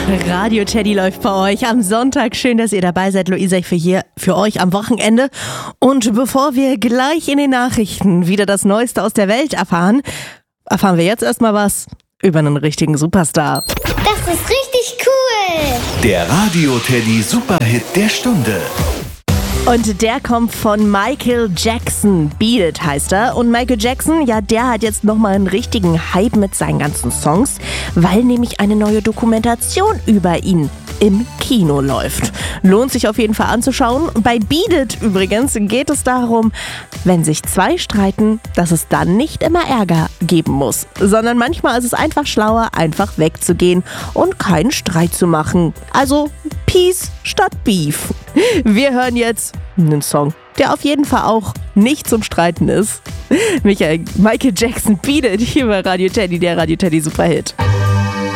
Radio Teddy läuft bei euch am Sonntag. Schön, dass ihr dabei seid. Luisa, ich bin hier für euch am Wochenende. Und bevor wir gleich in den Nachrichten wieder das Neueste aus der Welt erfahren wir jetzt erstmal was über einen richtigen Superstar. Das ist richtig cool! Der Radio Teddy Superhit der Stunde. Und der kommt von Michael Jackson. Beat It heißt er. Und Michael Jackson, ja, der hat jetzt nochmal einen richtigen Hype mit seinen ganzen Songs, weil nämlich eine neue Dokumentation über ihn im Kino läuft. Lohnt sich auf jeden Fall anzuschauen. Bei Beat It übrigens geht es darum, wenn sich zwei streiten, dass es dann nicht immer Ärger geben muss, sondern manchmal ist es einfach schlauer, einfach wegzugehen und keinen Streit zu machen. Also Peace statt Beef. Wir hören jetzt einen Song, der auf jeden Fall auch nicht zum Streiten ist. Michael Jackson, Beat It, hier bei Radio Teddy, der Radio Teddy Superhit.